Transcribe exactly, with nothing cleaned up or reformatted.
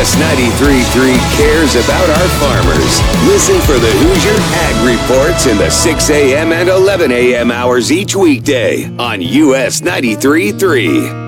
S ninety-three point three cares about our farmers. Listen for the Hoosier Ag Reports in the six a.m. and eleven a.m. hours each weekday on U S ninety-three point three.